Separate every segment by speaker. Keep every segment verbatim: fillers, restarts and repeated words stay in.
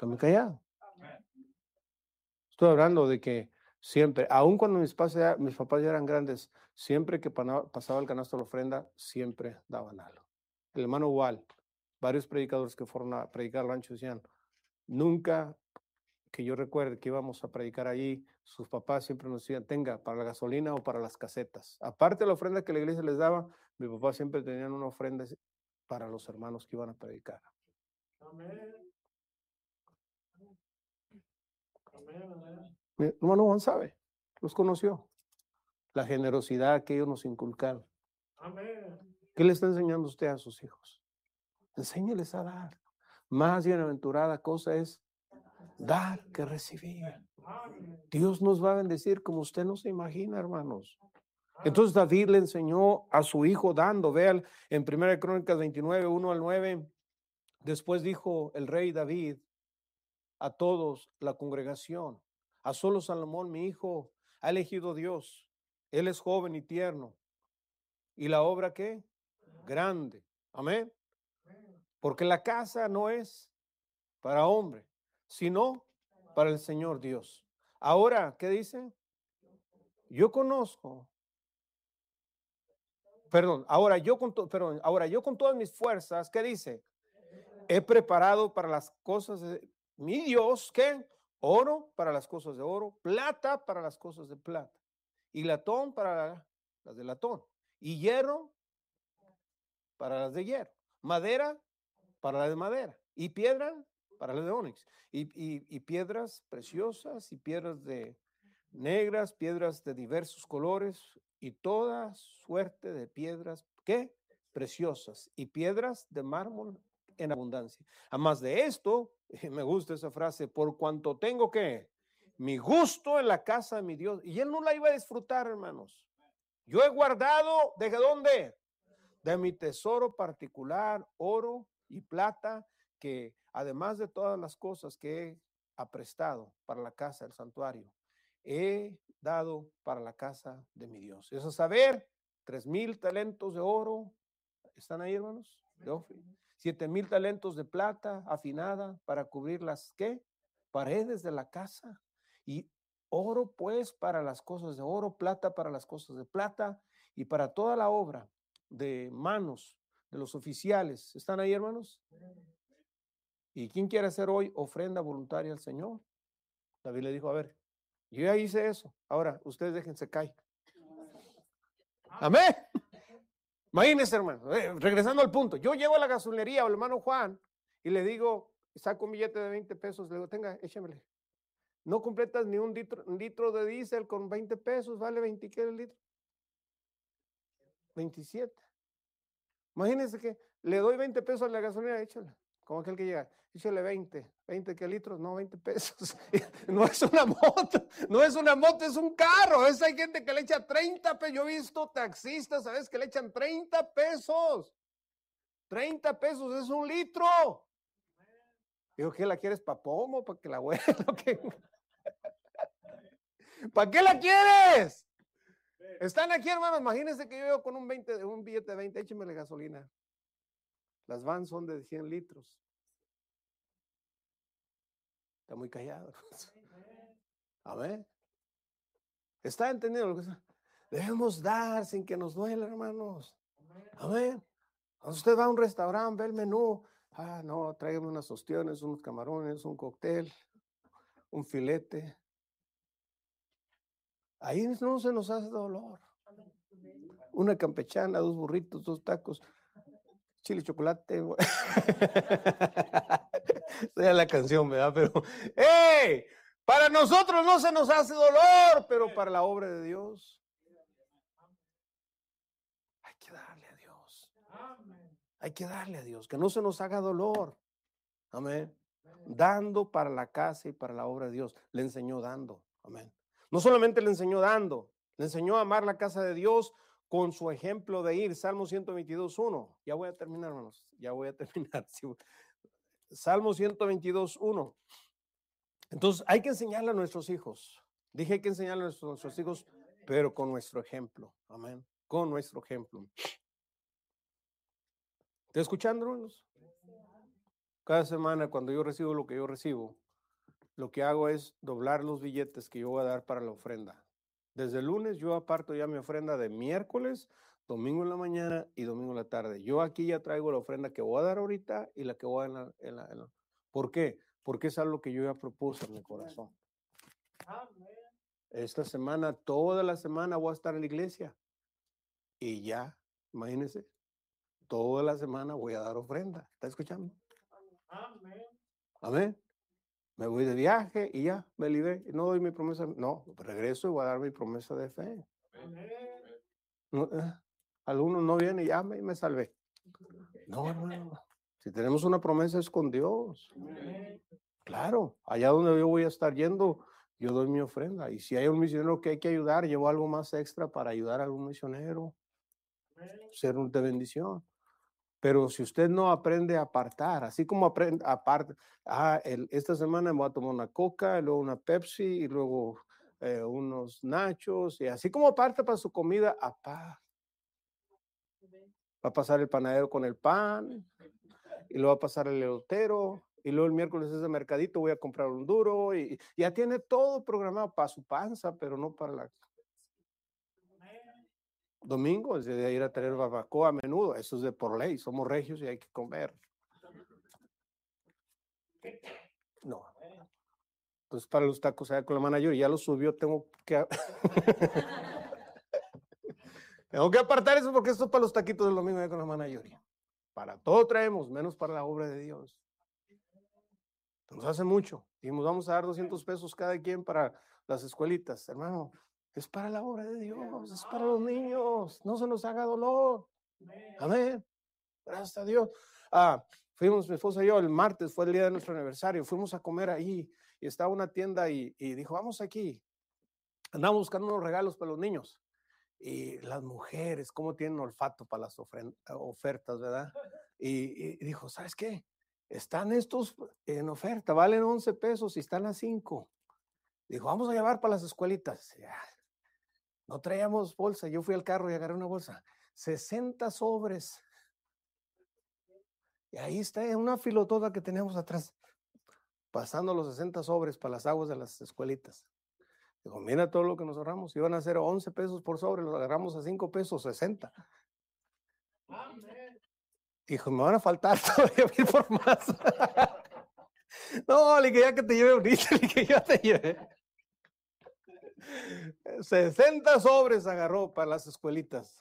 Speaker 1: Está muy callado. Estoy hablando de que siempre, aun cuando mis papás, ya, mis papás ya eran grandes, siempre que pasaba el canasto de la ofrenda, siempre daban algo. El hermano Wall, varios predicadores que fueron a predicar al rancho decían, nunca que yo recuerde que íbamos a predicar allí, sus papás siempre nos decían, tenga para la gasolina o para las casetas. Aparte de la ofrenda que la iglesia les daba, mi papá siempre tenían una ofrenda para los hermanos que iban a predicar. Amén. Mi hermano Juan sabe, los conoció. La generosidad que ellos nos inculcaron. Amén. ¿Qué le está enseñando usted a sus hijos? Enséñeles a dar. Más bienaventurada cosa es dar que recibir. Dios nos va a bendecir como usted no se imagina, hermanos. Entonces David le enseñó a su hijo dando. Vean en Primera Crónicas veintinueve, uno al nueve. Después dijo el rey David a todos la congregación, a solo Salomón mi hijo ha elegido Dios. Él es joven y tierno. ¿Y la obra qué? Grande. Amén. Porque la casa no es para hombre, sino para el Señor Dios. Ahora, ¿qué dice? Yo conozco. Perdón, ahora yo con to, perdón, ahora yo con todas mis fuerzas, ¿qué dice? He preparado para las cosas de mi Dios, ¿qué? Oro para las cosas de oro, plata para las cosas de plata, y latón para las de latón, y hierro para las de hierro, madera para las de madera, y piedra para las de ónix, y, y, y piedras preciosas, y piedras de negras, piedras de diversos colores, y toda suerte de piedras, ¿qué? Preciosas, y piedras de mármol en abundancia. Además de esto, me gusta esa frase, por cuanto tengo que mi gusto en la casa de mi Dios, y él no la iba a disfrutar, hermanos. Yo he guardado, ¿de dónde? De mi tesoro particular, oro y plata, que además de todas las cosas que he aprestado para la casa del santuario, he dado para la casa de mi Dios. Eso es saber, tres mil talentos de oro, ¿están ahí, hermanos? De Ofri. Siete mil talentos de plata afinada para cubrir las, ¿qué? Paredes de la casa. Y oro, pues, para las cosas de oro, plata para las cosas de plata, y para toda la obra de manos de los oficiales. ¿Están ahí, hermanos? ¿Y quién quiere hacer hoy ofrenda voluntaria al Señor? David le dijo, a ver, yo ya hice eso, ahora ustedes déjense caer. Amén. Imagínense, hermano, eh, regresando al punto, yo llego a la gasolinería al hermano Juan y le digo, saco un billete de veinte pesos, le digo, tenga, échamele. No completas ni un litro, un litro de diésel con veinte pesos, vale veinte, ¿qué es el litro? veintisiete. Imagínense que le doy veinte pesos a la gasolina, échale. Como aquel que llega, échale veinte, veinte que litros, no veinte pesos. No es una moto, no es una moto, es un carro. Es, hay gente que le echa treinta pesos. Yo he visto taxistas, ¿sabes? Que le echan treinta pesos. treinta pesos es un litro. Digo, ¿qué la quieres para pomo? ¿Para que la huela? ¿Para qué la quieres? Están aquí, hermanos. Imagínense que yo llego con un, veinte, un billete de veinte, échemele gasolina. Las vans son de cien litros. Está muy callado. A ver. ¿Está entendiendo lo que está? Debemos dar sin que nos duela, hermanos. A ver. Cuando usted va a un restaurante, ve el menú. Ah, no, tráigame unas ostiones, unos camarones, un cóctel, un filete. Ahí no se nos hace dolor. Una campechana, dos burritos, dos tacos, chile y chocolate. Esa es la canción, ¿verdad? Pero, ¡hey! Para nosotros no se nos hace dolor, pero para la obra de Dios hay que darle a Dios. Hay que darle a Dios, que no se nos haga dolor. Amén. Dando para la casa y para la obra de Dios. Le enseñó dando. Amén. No solamente le enseñó dando, le enseñó a amar la casa de Dios con su ejemplo de ir. Salmo ciento veintidós, uno. Ya voy a terminar, hermanos. Ya voy a terminar. Salmo ciento veintidós, uno. Entonces hay que enseñarle a nuestros hijos. Dije hay que enseñarle a nuestros, nuestros hijos, pero con nuestro ejemplo. Amén. Con nuestro ejemplo. ¿Está escuchando, hermanos? Cada semana cuando yo recibo lo que yo recibo, lo que hago es doblar los billetes que yo voy a dar para la ofrenda. Desde el lunes yo aparto ya mi ofrenda de miércoles, domingo en la mañana y domingo en la tarde. Yo aquí ya traigo la ofrenda que voy a dar ahorita y la que voy a dar en la, en la, en la. ¿Por qué? Porque es algo que yo ya propuse en mi corazón. Esta semana, toda la semana voy a estar en la iglesia. Y ya, imagínense, toda la semana voy a dar ofrenda. ¿Está escuchando? Amén. Amén. Me voy de viaje y ya, me libré. No doy mi promesa. No, regreso y voy a dar mi promesa de fe. No, eh, algunos no vienen y ya me, me salvé. No, hermano. Si tenemos una promesa es con Dios. Claro, allá donde yo voy a estar yendo, yo doy mi ofrenda. Y si hay un misionero que hay que ayudar, llevo algo más extra para ayudar a algún misionero. Ser un de bendición. Pero si usted no aprende a apartar, así como aprende aparte, ah, el, esta semana me voy a tomar una coca, luego una Pepsi, y luego eh, unos nachos, y así como aparte para su comida, aparte. Va a pasar el panadero con el pan, y luego va a pasar el elotero, y luego el miércoles es de mercadito, voy a comprar un duro, y, y ya tiene todo programado para su panza, pero no para la... Domingo es de ir a tener barbacoa a menudo, eso es de por ley, somos regios y hay que comer. No. Entonces para los tacos allá con la manager, ya lo subió, tengo que... tengo que apartar eso porque esto es para los taquitos del domingo allá con la manager. Para todo traemos, menos para la obra de Dios. Nos hace mucho. Dijimos, vamos a dar doscientos pesos cada quien para las escuelitas. Hermano, es para la obra de Dios, es para los niños. No se nos haga dolor. Amén. Gracias a Dios. Ah, fuimos, mi esposa y yo, el martes fue el día de nuestro aniversario. Fuimos a comer ahí y estaba una tienda y, y dijo, vamos aquí. Andamos buscando unos regalos para los niños. Y las mujeres, cómo tienen olfato para las ofertas, ¿verdad? Y, y dijo, ¿sabes qué? Están estos en oferta, valen once pesos y están a cinco. Dijo, vamos a llevar para las escuelitas. No traíamos bolsa, yo fui al carro y agarré una bolsa. sesenta sobres. Y ahí está una filotota que tenemos atrás, pasando los sesenta sobres para las aguas de las escuelitas. Digo, mira todo lo que nos ahorramos. Iban a ser once pesos por sobre, los agarramos a cinco pesos, sesenta. Dijo, me van a faltar todavía ir por más. No, le dije, ya que te lleve ahorita, le dije, ya te llevé. sesenta sobres agarró para las escuelitas.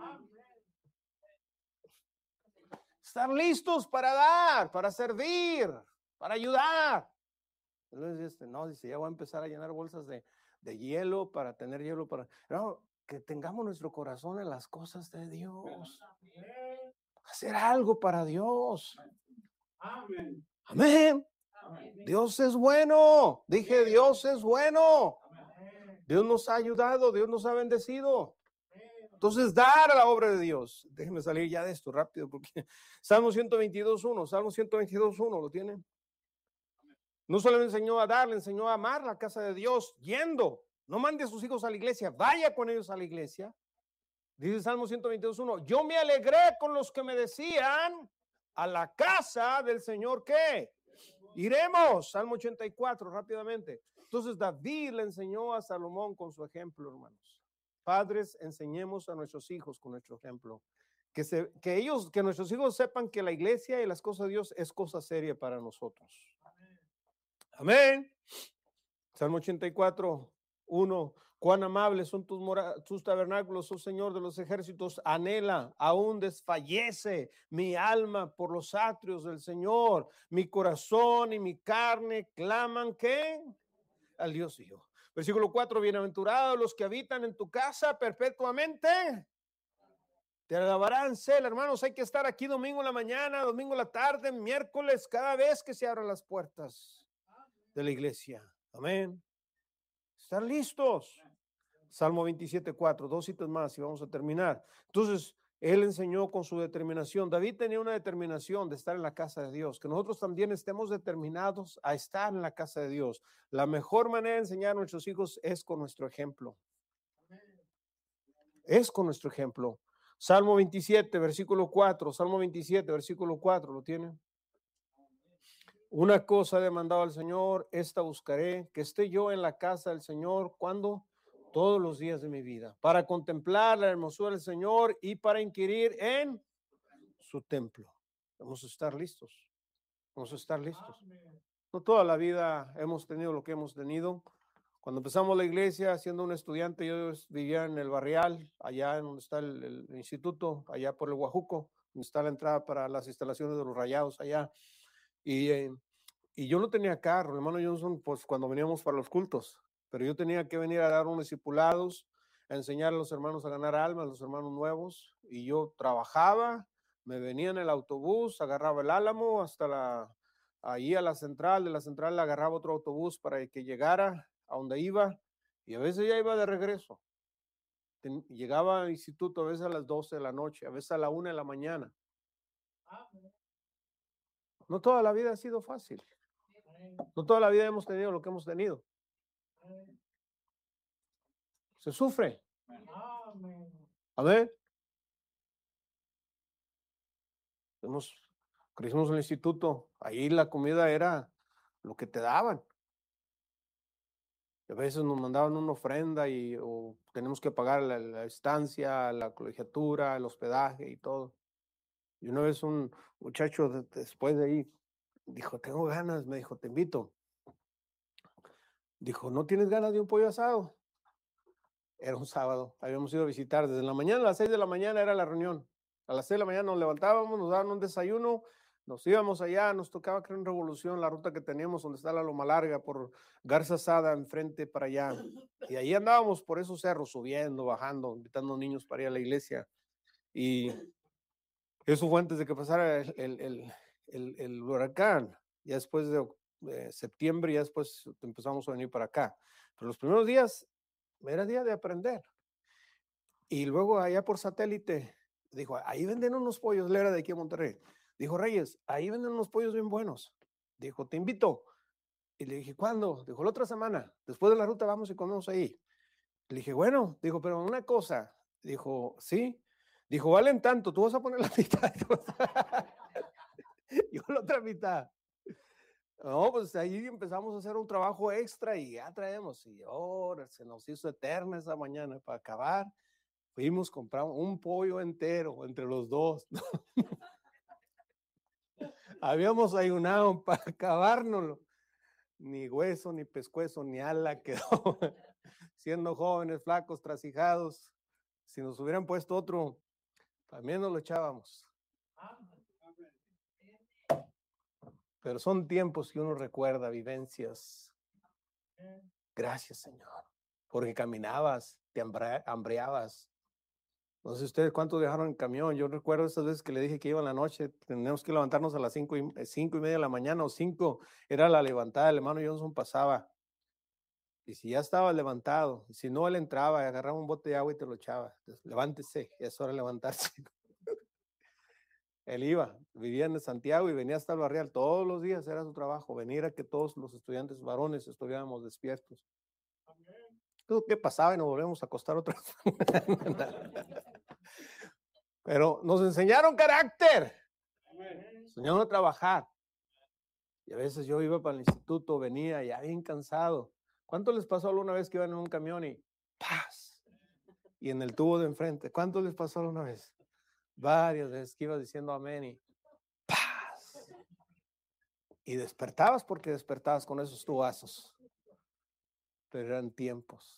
Speaker 1: Estar listos para dar, para servir, para ayudar. Entonces, este, no, dice, ya voy a empezar a llenar bolsas de, de hielo para tener hielo para... No, que tengamos nuestro corazón en las cosas de Dios. Hacer algo para Dios. Amén. Amén. Dios es bueno. Dije, Dios es bueno. Dios nos ha ayudado, Dios nos ha bendecido. Entonces, dar a la obra de Dios. Déjenme salir ya de esto rápido porque Salmo ciento veintidós, uno, Salmo ciento veintidós, uno, ¿lo tienen? No solo le enseñó a dar, le enseñó a amar la casa de Dios, yendo. No mande a sus hijos a la iglesia, vaya con ellos a la iglesia. Dice Salmo ciento veintidós, uno, yo me alegré con los que me decían, a la casa del Señor, ¿qué? Iremos. Salmo ochenta y cuatro, rápidamente. Entonces David le enseñó a Salomón con su ejemplo, hermanos. Padres, enseñemos a nuestros hijos con nuestro ejemplo. Que, se, que ellos, que nuestros hijos sepan que la iglesia y las cosas de Dios es cosa seria para nosotros. Amén. Salmo ochenta y cuatro, uno. Cuán amables son tus, mora, tus tabernáculos, oh Señor de los ejércitos. Anhela, aún desfallece mi alma por los atrios del Señor. Mi corazón y mi carne claman, ¿qué? Al Dios Hijo. Versículo cuatro. Bienaventurados los que habitan en tu casa perpetuamente. Te alabarán, Sela, hermanos. Hay que estar aquí domingo en la mañana, domingo en la tarde, miércoles, cada vez que se abran las puertas de la iglesia. Amén. Estar listos. Salmo veintisiete, cuatro, dos citas más y vamos a terminar. Entonces, él enseñó con su determinación. David tenía una determinación de estar en la casa de Dios, que nosotros también estemos determinados a estar en la casa de Dios. La mejor manera de enseñar a nuestros hijos es con nuestro ejemplo. Es con nuestro ejemplo. Salmo veintisiete, versículo cuatro. Salmo veintisiete, versículo cuatro, ¿lo tienen? Una cosa he demandado al Señor, esta buscaré, que esté yo en la casa del Señor, ¿cuándo? Todos los días de mi vida, para contemplar la hermosura del Señor y para inquirir en su templo. Vamos a estar listos, vamos a estar listos. No toda la vida hemos tenido lo que hemos tenido. Cuando empezamos la iglesia, siendo un estudiante, yo vivía en el Barrial, allá en donde está el, el instituto, allá por el Guajuco, donde está la entrada para las instalaciones de los Rayados allá. Y, eh, y yo no tenía carro, el hermano Johnson, pues cuando veníamos para los cultos, pero yo tenía que venir a dar unos discipulados, a enseñar a los hermanos a ganar almas, a los hermanos nuevos, y yo trabajaba, me venía en el autobús, agarraba el Álamo hasta la, ahí a la central, de la central agarraba otro autobús para que llegara a donde iba, y a veces ya iba de regreso. Ten, llegaba al instituto a veces a las doce de la noche, a veces a la una de la mañana. No toda la vida ha sido fácil. No toda la vida hemos tenido lo que hemos tenido. Se sufre. Amén. Hemos, crecimos en el instituto. Ahí la comida era lo que te daban. A veces nos mandaban una ofrenda y o tenemos que pagar la, la estancia, la colegiatura, el hospedaje y todo. Y una vez un muchacho de, después de ahí dijo, tengo ganas, me dijo, te invito. Dijo, ¿no tienes ganas de un pollo asado? Era un sábado, habíamos ido a visitar desde la mañana, a las seis de la mañana era la reunión. A las seis de la mañana nos levantábamos, nos daban un desayuno, nos íbamos allá, nos tocaba crear una revolución, la ruta que teníamos donde está la Loma Larga, por Garza Sada, enfrente para allá. Y ahí andábamos por esos cerros, subiendo, bajando, invitando niños para ir a la iglesia. Y eso fue antes de que pasara el, el, el, el, el huracán. Ya después de eh, septiembre, ya después empezamos a venir para acá. Pero los primeros días era día de aprender. Y luego allá por satélite, dijo, ahí venden unos pollos, él era de aquí a Monterrey. Dijo, Reyes, ahí venden unos pollos bien buenos. Dijo, te invito. Y le dije, ¿cuándo? Dijo, la otra semana. Después de la ruta vamos y comemos ahí. Le dije, bueno, dijo, pero una cosa. Dijo, sí. Dijo, valen tanto, tú vas a poner la mitad. Yo la otra mitad. No, pues ahí empezamos a hacer un trabajo extra y ya traemos. Y ahora se nos hizo eterna esa mañana para acabar. Fuimos, compramos un pollo entero entre los dos. Habíamos ayunado para acabárnoslo. Ni hueso, ni pescuezo, ni ala quedó. Siendo jóvenes, flacos, trasijados. Si nos hubieran puesto otro, también nos lo echábamos. Pero son tiempos que uno recuerda, vivencias. Gracias, Señor. Porque caminabas, te hambreabas. No sé ustedes cuántos viajaron en camión. Yo recuerdo esas veces que le dije que iba en la noche, tenemos que levantarnos a las cinco y, cinco y media de la mañana o cinco, era la levantada, el hermano Johnson pasaba. Y si ya estaba levantado, si no, él entraba y agarraba un bote de agua y te lo echaba. Entonces, levántese, ya es hora de levantarse. Él iba, vivía en Santiago y venía hasta el Barrial todos los días, era su trabajo, venir a que todos los estudiantes varones estuviéramos despiertos. ¿Qué pasaba? Y nos volvemos a acostar otra vez. Pero nos enseñaron carácter, nos enseñaron a trabajar. Y a veces yo iba para el instituto, venía ya bien cansado. ¿Cuánto les pasó alguna vez que iban en un camión y ¡paz! Y en el tubo de enfrente, ¿cuánto les pasó alguna vez? Varias veces que iba diciendo amén y ¡paz! Y despertabas porque despertabas con esos tubazos. Pero eran tiempos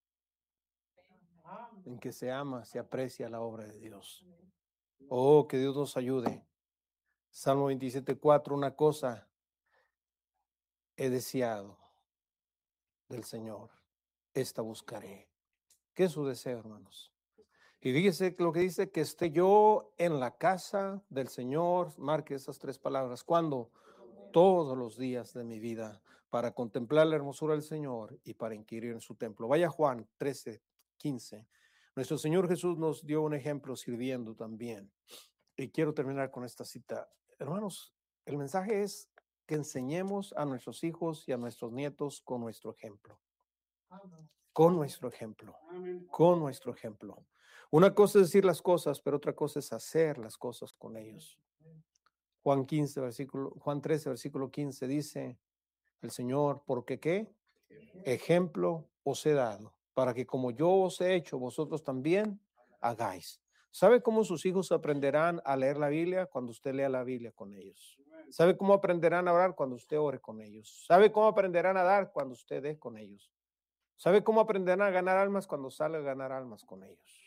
Speaker 1: en que se ama, se aprecia la obra de Dios. Oh, que Dios nos ayude. Salmo veintisiete, cuatro, una cosa he deseado del Señor, esta buscaré. ¿Qué es su deseo, hermanos? Y fíjese lo que dice, que esté yo en la casa del Señor, marque esas tres palabras, ¿cuándo? Todos los días de mi vida, para contemplar la hermosura del Señor y para inquirir en su templo. Vaya Juan trece, quince. Nuestro Señor Jesús nos dio un ejemplo sirviendo también. Y quiero terminar con esta cita. Hermanos, el mensaje es que enseñemos a nuestros hijos y a nuestros nietos con nuestro ejemplo. Con nuestro ejemplo. Con nuestro ejemplo. Una cosa es decir las cosas, pero otra cosa es hacer las cosas con ellos. Juan quince, versículo, Juan trece, versículo quince dice el Señor, porque qué ejemplo os he dado, para que como yo os he hecho, vosotros también hagáis. ¿Sabe cómo sus hijos aprenderán a leer la Biblia? Cuando usted lea la Biblia con ellos. ¿Sabe cómo aprenderán a orar? Cuando usted ore con ellos. ¿Sabe cómo aprenderán a dar? Cuando usted dé con ellos. ¿Sabe cómo aprenderán a ganar almas? Cuando salga a ganar almas con ellos.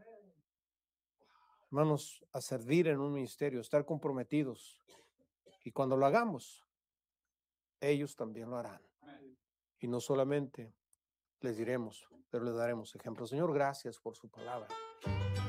Speaker 1: Hermanos, a servir en un ministerio, estar comprometidos. Y cuando lo hagamos, ellos también lo harán. Y no solamente les diremos, pero les daremos ejemplo. Señor, gracias por su palabra.